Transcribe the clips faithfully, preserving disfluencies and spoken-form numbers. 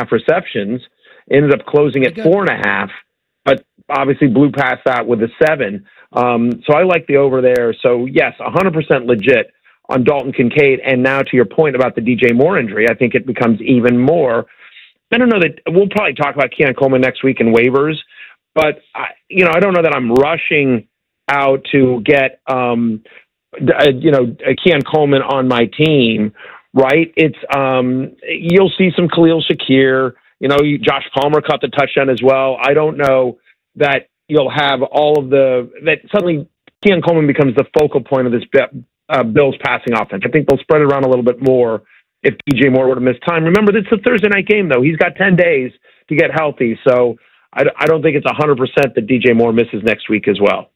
half receptions, ended up closing at four and a half, but obviously blew past that with a seven. Um, so I like the over there. So yes, one hundred percent legit on Dalton Kincaid. And now to your point about the D J Moore injury, I think it becomes even more. I don't know that we'll probably talk about Keon Coleman next week in waivers, but I, you know, I don't know that I'm rushing out to get, um, uh, you know, Keon Coleman on my team, right? It's, um, you'll see some Khalil Shakir, you know, you, Josh Palmer caught the touchdown as well. I don't know that you'll have all of the, that suddenly Keon Coleman becomes the focal point of this uh, Bills passing offense. I think they'll spread it around a little bit more if D J Moore would have missed time. Remember, this is a Thursday night game, though. He's got ten days to get healthy. So I, I don't think it's one hundred percent that D J Moore misses next week as well.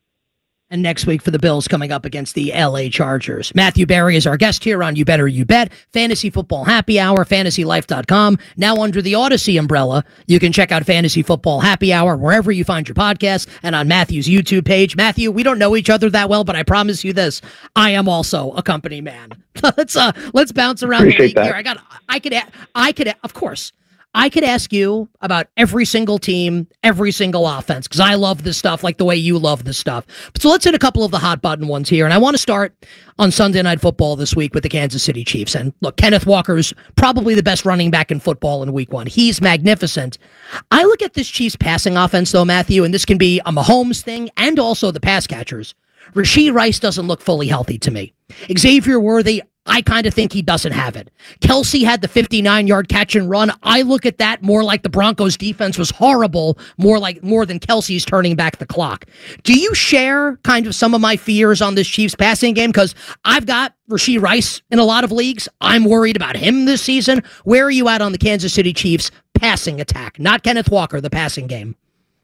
And next week for the Bills coming up against the L A Chargers. Matthew Berry is our guest here on You Better You Bet. Fantasy Football Happy Hour, fantasy life dot com. Now under the Odyssey umbrella, you can check out Fantasy Football Happy Hour wherever you find your podcasts and on Matthew's YouTube page. Matthew, we don't know each other that well, but I promise you this, I am also a company man. let's uh, let's bounce around Appreciate the league that. here. I got, I could, I could, of course. I could ask you about every single team, every single offense, because I love this stuff like the way you love this stuff. So let's hit a couple of the hot button ones here. And I want to start on Sunday Night Football this week with the Kansas City Chiefs. And look, Kenneth Walker's probably the best running back in football in week one. He's magnificent. I look at this Chiefs passing offense, though, Matthew, and this can be a Mahomes thing and also the pass catchers. Rashee Rice doesn't look fully healthy to me. Xavier Worthy, I kind of think he doesn't have it. Kelsey had the fifty-nine-yard catch and run. I look at that more like the Broncos' defense was horrible, more like more than Kelsey's turning back the clock. Do you share kind of some of my fears on this Chiefs passing game? Because I've got Rashee Rice in a lot of leagues. I'm worried about him this season. Where are you at on the Kansas City Chiefs passing attack? Not Kenneth Walker, the passing game.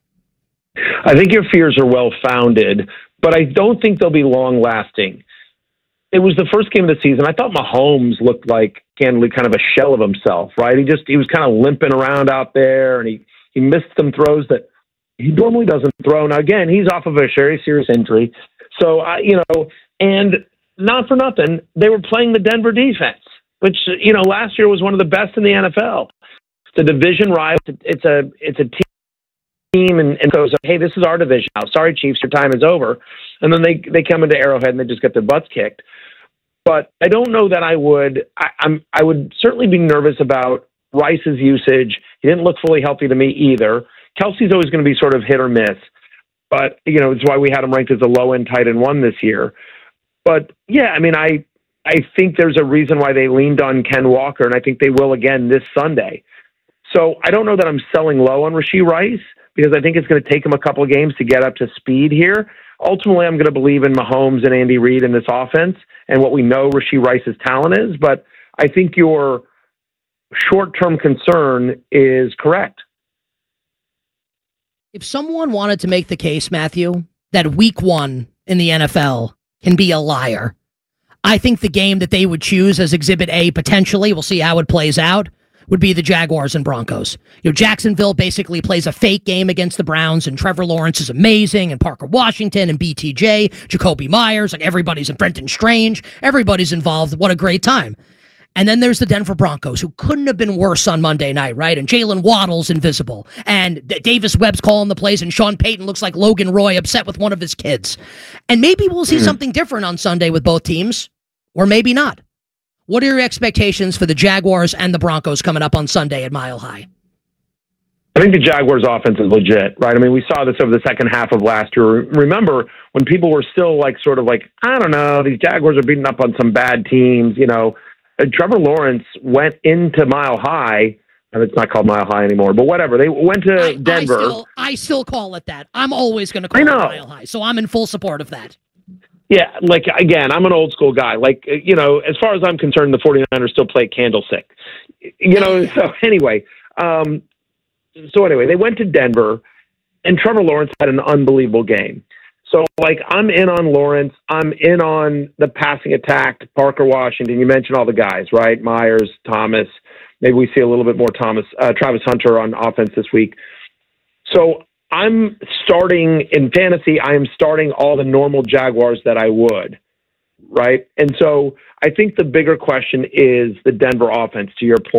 I think your fears are well-founded, but I don't think they'll be long-lasting. It was the first game of the season. I thought Mahomes looked like, candidly, kind of a shell of himself, right? He just, he was kind of limping around out there, and he, he missed some throws that he normally doesn't throw. Now, again, he's off of a very serious injury. So, I, you know, and not for nothing, they were playing the Denver defense, which, you know, last year was one of the best in the N F L. It's a division rival. It's a, it's a team. Team and, and goes, hey, this is our division now. Sorry, Chiefs, your time is over. And then they they come into Arrowhead and they just get their butts kicked. But I don't know that I would. I, I'm I would certainly be nervous about Rice's usage. He didn't look fully healthy to me either. Kelsey's always going to be sort of hit or miss. But you know, it's why we had him ranked as a low end tight end one this year. But yeah, I mean, I I think there's a reason why they leaned on Ken Walker, and I think they will again this Sunday. So I don't know that I'm selling low on Rashee Rice, because I think it's going to take him a couple of games to get up to speed here. Ultimately, I'm going to believe in Mahomes and Andy Reid in this offense and what we know Rashee Rice's talent is. But I think your short-term concern is correct. If someone wanted to make the case, Matthew, that week one in the N F L can be a liar, I think the game that they would choose as Exhibit A potentially, we'll see how it plays out, would be the Jaguars and Broncos. You know, Jacksonville basically plays a fake game against the Browns, and Trevor Lawrence is amazing, and Parker Washington and B T J, Jacoby Myers, like everybody's in Brenton Strange, everybody's involved. What a great time. And then there's the Denver Broncos, who couldn't have been worse on Monday night, right? And Jalen Waddle's invisible, and D- Davis Webb's calling the plays, and Sean Payton looks like Logan Roy upset with one of his kids. And maybe we'll see mm. something different on Sunday with both teams, or maybe not. What are your expectations for the Jaguars and the Broncos coming up on Sunday at Mile High? I think the Jaguars' offense is legit, right? I mean, we saw this over the second half of last year. Remember when people were still like, sort of like, I don't know, these Jaguars are beating up on some bad teams. You know, uh, Trevor Lawrence went into Mile High, and it's not called Mile High anymore, but whatever. They went to I, Denver. I still, I still call it that. I'm always going to call it Mile High, so I'm in full support of that. Yeah, like, again, I'm an old school guy. Like, you know, as far as I'm concerned, the 49ers still play Candlestick. You know, so anyway, um, so anyway, they went to Denver, and Trevor Lawrence had an unbelievable game. So, like, I'm in on Lawrence. I'm in on the passing attack, Parker Washington. You mentioned all the guys, right? Myers, Thomas. Maybe we see a little bit more Thomas, uh, Travis Hunter on offense this week. So I'm starting in fantasy. I am starting all the normal Jaguars that I would, right? And so I think the bigger question is the Denver offense, to your point.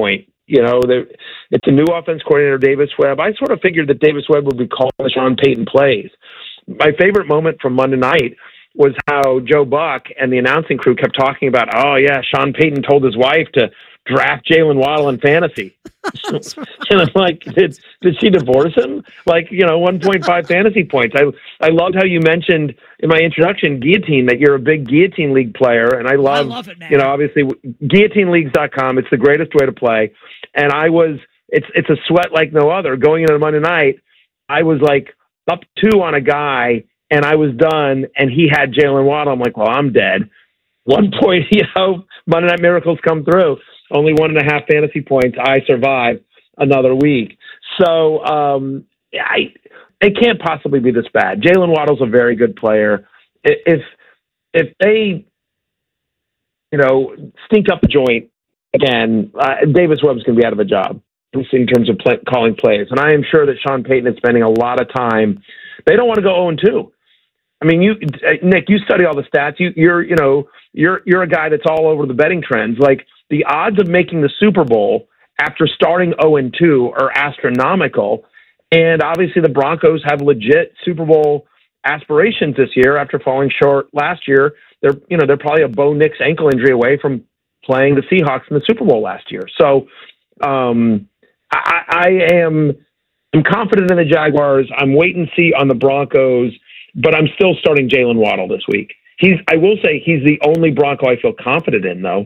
You know, it's a new offense coordinator, Davis Webb. I sort of figured that Davis Webb would be calling the Sean Payton plays. My favorite moment from Monday night was how Joe Buck and the announcing crew kept talking about, oh, yeah, Sean Payton told his wife to draft Jalen Waddle in fantasy. And I'm like, did, did she divorce him? Like, you know, one point five fantasy points. I I loved how you mentioned in my introduction, Guillotine, that you're a big Guillotine League player. And I love, I love it, man. You know, obviously, guillotine leagues dot com. It's the greatest way to play. And I was, it's it's a sweat like no other. Going into Monday night, I was like up two on a guy, and I was done, and he had Jalen Waddle. I'm like, well, I'm dead. One point, you know, Monday Night Miracles come through. Only one and a half fantasy points. I survive another week. So um, I, it can't possibly be this bad. Jalen Waddle's a very good player. If if they, you know, stink up the joint again, uh, Davis Webb's going to be out of a job in terms of play, calling plays. And I am sure that Sean Payton is spending a lot of time. They don't want to go oh and two. I mean, you, Nick, you study all the stats. You, you're, you know, you're you're a guy that's all over the betting trends. Like, the odds of making the Super Bowl after starting oh and two are astronomical. And obviously the Broncos have legit Super Bowl aspirations this year after falling short last year. They're, you know, they're probably a Bo Nix ankle injury away from playing the Seahawks in the Super Bowl last year. So um, I, I am I'm confident in the Jaguars. I'm wait and see on the Broncos, but I'm still starting Jalen Waddle this week. He's, I will say he's the only Bronco I feel confident in, though.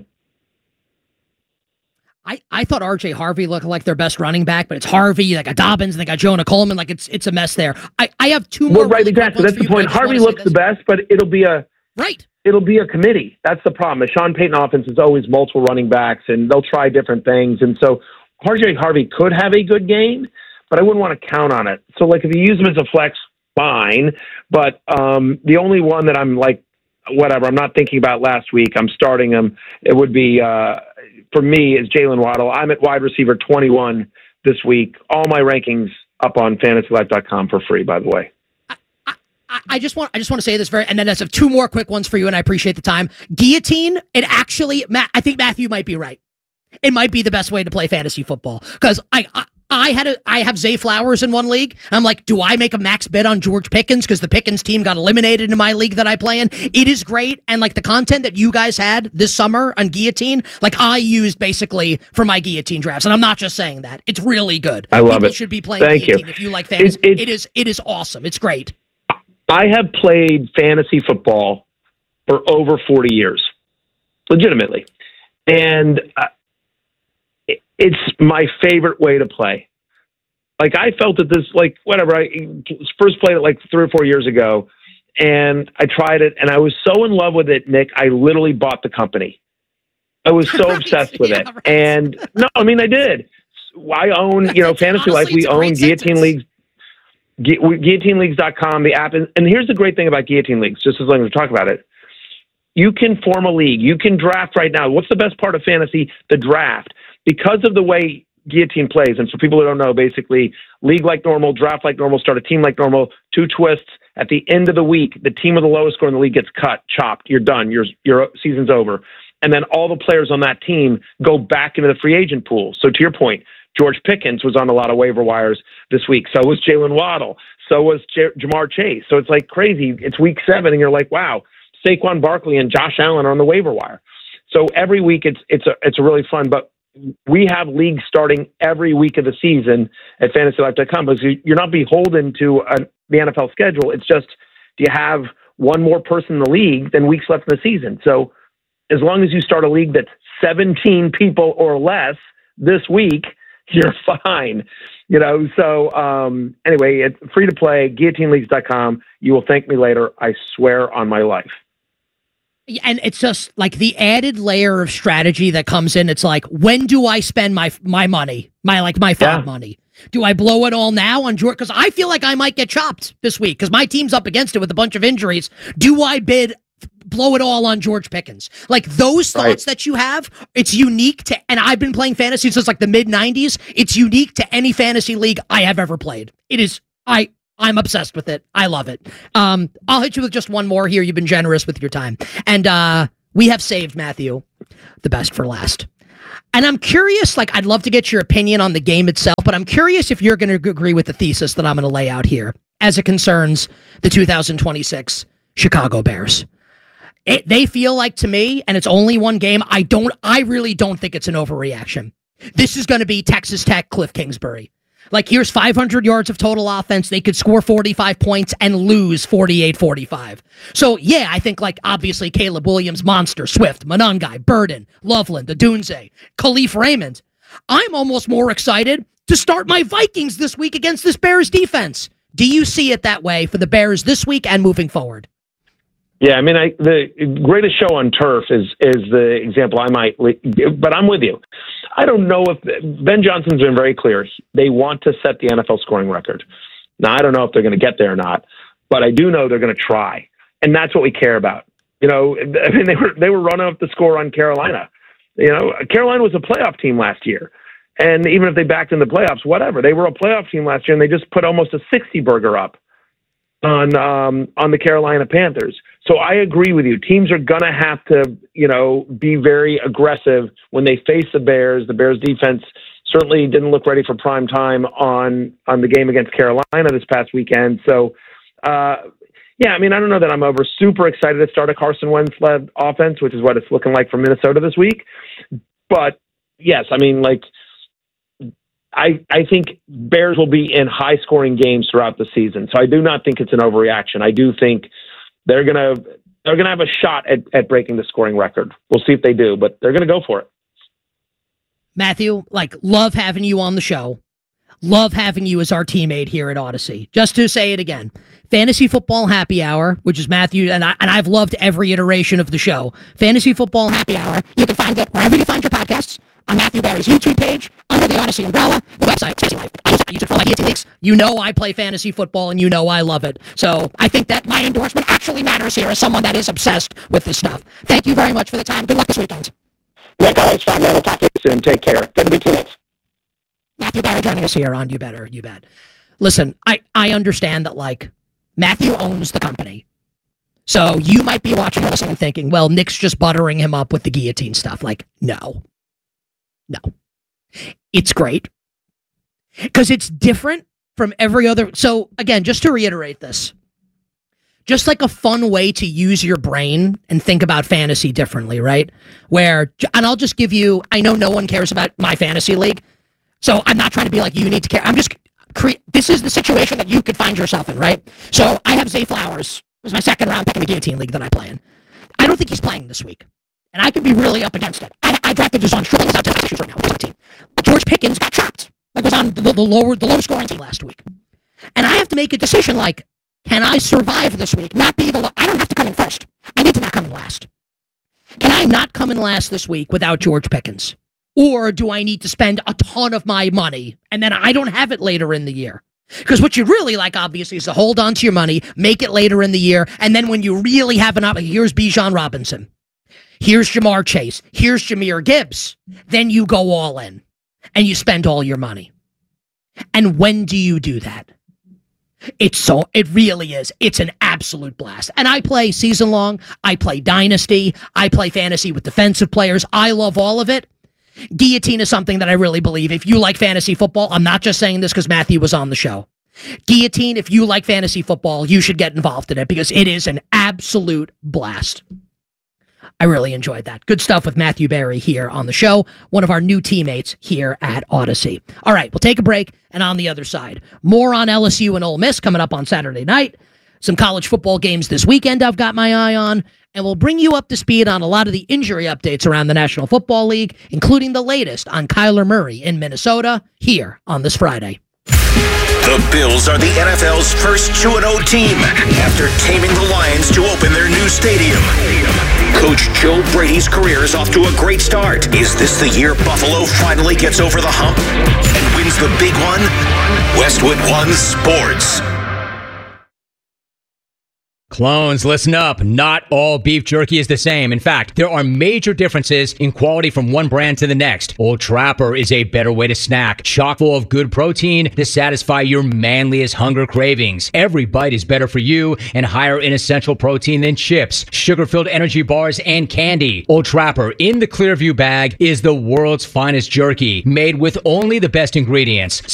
I, I thought R J Harvey looked like their best running back, but it's Harvey, they got Dobbins, and they got Jonah Coleman. Like, it's it's a mess there. I, I have two more. Well, right, exactly. That's the point. Harvey looks the best, but it'll be a right. It'll be a committee. That's the problem. The Sean Payton offense is always multiple running backs, and they'll try different things. And so R J Harvey could have a good game, but I wouldn't want to count on it. So, like, if you use him as a flex, fine. But um, the only one that I'm like, whatever, I'm not thinking about last week, I'm starting him, it would be, uh, for me, is Jalen Waddle. I'm at wide receiver twenty-one this week. All my rankings up on fantasy life dot com for free, by the way. I, I, I just want I just want to say this very, and then I have two more quick ones for you, and I appreciate the time. Guillotine, it actually, Matt, I think Matthew might be right. It might be the best way to play fantasy football, because I, I I had a I have Zay Flowers in one league. I'm like, do I make a max bet on George Pickens because the Pickens team got eliminated in my league that I play in? It is great, and like the content that you guys had this summer on Guillotine, like I used basically for my Guillotine drafts, and I'm not just saying that. It's really good. I love People it. Should be playing Thank Guillotine you. if you like fantasy. It, it, it is it is awesome. It's great. I have played fantasy football for over forty years, legitimately, and uh, it, it's my favorite way to play. Like, I felt that this, like, whatever, I first played it like three or four years ago, and I tried it, and I was so in love with it, Nick, I literally bought the company. I was so right. obsessed with yeah, it. Right. And, no, I mean, I did. I own, you know, Fantasy Life, we own Guillotine Leagues, guillotine leagues dot com, the app. And, and here's the great thing about Guillotine Leagues, just as long as we talk about it. You can form a league. You can draft right now. What's the best part of fantasy? The draft. Because of the way Guillotine plays, and for people who don't know, basically, league like normal, draft like normal, start a team like normal, two twists. At the end of the week, the team with the lowest score in the league gets cut, chopped. You're done. Your your season's over. And then all the players on that team go back into the free agent pool. So to your point, George Pickens was on a lot of waiver wires this week. So was Jalen Waddle. So was J- Jamar Chase. So it's like crazy. It's week seven, and you're like, wow, Saquon Barkley and Josh Allen are on the waiver wire. So every week it's it's a it's a really fun. But we have leagues starting every week of the season at fantasy life dot com because you're not beholden to a, the N F L schedule. It's just, do you have one more person in the league than weeks left in the season? So as long as you start a league that's seventeen people or less this week, you're fine. You know, so um, anyway, it's free to play, guillotine leagues dot com. You will thank me later. I swear on my life. And it's just like the added layer of strategy that comes in. It's like, when do I spend my my money, my like my fab yeah. money? Do I blow it all now on George? Because I feel like I might get chopped this week because my team's up against it with a bunch of injuries. Do I bid blow it all on George Pickens? Like those thoughts right. that you have, it's unique to, and I've been playing fantasy since like the mid nineties. It's unique to any fantasy league I have ever played. It is, I, I'm obsessed with it. I love it. Um, I'll hit you with just one more here. You've been generous with your time. And uh, we have saved, Matthew, the best for last. And I'm curious, like, I'd love to get your opinion on the game itself, but I'm curious if you're going to agree with the thesis that I'm going to lay out here as it concerns the two thousand twenty-six Chicago Bears. It, they feel like, to me, and it's only one game, I don't, I really don't think it's an overreaction. This is going to be Texas Tech, Cliff Kingsbury. Like, here's five hundred yards of total offense. They could score forty-five points and lose forty-eight forty-five. So, yeah, I think, like, obviously, Caleb Williams, Monster, Swift, Monangai, Burden, Loveland, Adunze, Khalif Raymond. I'm almost more excited to start my Vikings this week against this Bears defense. Do you see it that way for the Bears this week and moving forward? Yeah, I mean, I, the greatest show on turf is is the example I might give, but I'm with you. I don't know if Ben Johnson's been very clear. They want to set the N F L scoring record. Now, I don't know if they're going to get there or not, but I do know they're going to try, and that's what we care about. You know, I mean, they were they were running up the score on Carolina. You know, Carolina was a playoff team last year, and even if they backed in the playoffs, whatever, they were a playoff team last year, and they just put almost a sixty burger up on um, on the Carolina Panthers. So I agree with you. Teams are going to have to, you know, be very aggressive when they face the Bears. The Bears defense certainly didn't look ready for prime time on, on the game against Carolina this past weekend. So, uh, yeah, I mean, I don't know that I'm over super excited to start a Carson Wentz-led offense, which is what it's looking like for Minnesota this week. But, yes, I mean, like, I, I think Bears will be in high-scoring games throughout the season. So I do not think it's an overreaction. I do think they're gonna they're gonna have a shot at, at breaking the scoring record. We'll see if they do, but they're gonna go for it. Matthew, like, love having you on the show. Love having you as our teammate here at Odyssey. Just to say it again, Fantasy Football Happy Hour, which is Matthew, and, I, and I've loved every iteration of the show. Fantasy Football Happy Hour, you can find it wherever you find your podcasts, on Matthew Berry's YouTube page, under the Odyssey umbrella, the website, Stacey Life. I use it for like eighteen weeks. You know I play fantasy football, and you know I love it. So I think that my endorsement actually matters here as someone that is obsessed with this stuff. Thank you very much for the time. Good luck this weekend. Yeah, guys, I'm going to talk to you soon. Take care. Good to be teammates. Matthew Berry joining us here on You Better, You Bet. Listen, I, I understand that, like, Matthew owns the company. So you might be watching this and thinking, well, Nick's just buttering him up with the guillotine stuff. Like, no. No. It's great. Because it's different from every other. So, again, just to reiterate this, just like a fun way to use your brain and think about fantasy differently, right? Where, and I'll just give you, I know no one cares about my fantasy league, so I'm not trying to be like, you need to care. I'm just, cre- this is the situation that you could find yourself in, right? So I have Zay Flowers. It was my second round pick in the guillotine league that I play in. I don't think he's playing this week. And I could be really up against it. I, I drafted Deshaun Strickland. He's on test issues right now. He's on the team. But George Pickens got chopped. Like, was on the, the lower, the low scoring team last week. And I have to make a decision like, can I survive this week? Not be the, lo- I don't have to come in first. I need to not come in last. Can I not come in last this week without George Pickens? Or do I need to spend a ton of my money and then I don't have it later in the year? Because what you'd really like, obviously, is to hold on to your money, make it later in the year, and then when you really have an opportunity, here's Bijan Robinson. Here's Jamar Chase. Here's Jahmyr Gibbs. Then you go all in and you spend all your money. And when do you do that? It's so, it really is. It's an absolute blast. And I play season long. I play Dynasty. I play fantasy with defensive players. I love all of it. Guillotine is something that I really believe. If you like fantasy football, I'm not just saying this because Matthew was on the show. Guillotine, if you like fantasy football, you should get involved in it because it is an absolute blast. I really enjoyed that. Good stuff with Matthew Berry here on the show, one of our new teammates here at Odyssey. All right, we'll take a break, and on the other side, more on L S U and Ole Miss coming up on Saturday night, some college football games this weekend I've got my eye on, and we'll bring you up to speed on a lot of the injury updates around the National Football League, including the latest on Kyler Murray in Minnesota, here on this Friday. The Bills are the N F L's first two and oh team after taming the Lions to open their new stadium. Coach Joe Brady's career is off to a great start. Is this the year Buffalo finally gets over the hump and wins the big one? Westwood One Sports. Clones, listen up. Not all beef jerky is the same. In fact, there are major differences in quality from one brand to the next. Old Trapper is a better way to snack, chock full of good protein to satisfy your manliest hunger cravings. Every bite is better for you and higher in essential protein than chips, sugar-filled energy bars, and candy. Old Trapper in the Clearview bag is the world's finest jerky, made with only the best ingredients.